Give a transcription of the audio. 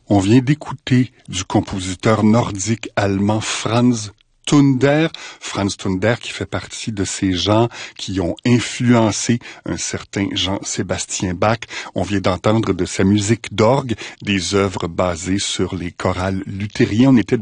On vient d'écouter du compositeur nordique allemand Franz Thunder. Franz Thunder qui fait partie de ces gens qui ont influencé un certain Jean-Sébastien Bach. On vient d'entendre de sa musique d'orgue des œuvres basées sur les chorales luthériens. On était